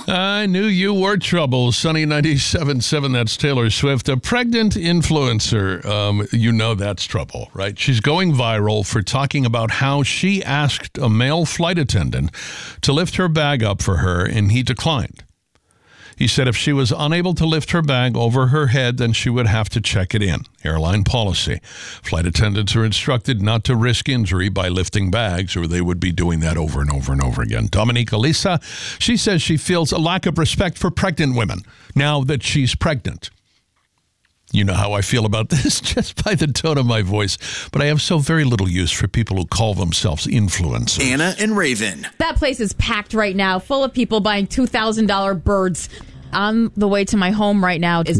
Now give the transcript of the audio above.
I knew you were trouble. Sunny 97.7, that's Taylor Swift. A pregnant influencer, you know that's trouble, right? She's going viral for talking about how she asked a male flight attendant to lift her bag up for her, and he declined. He said if she was unable to lift her bag over her head, then she would have to check it in. Airline policy. Flight attendants are instructed not to risk injury by lifting bags, or they would be doing that over and over and over again. Dominique Elisa, she says she feels a lack of respect for pregnant women now that she's pregnant. You know how I feel about this just by the tone of my voice, but I have so very little use for people who call themselves influencers. Anna and Raven. That place is packed right now, full of people buying $2,000 birds. On the way to my home right now is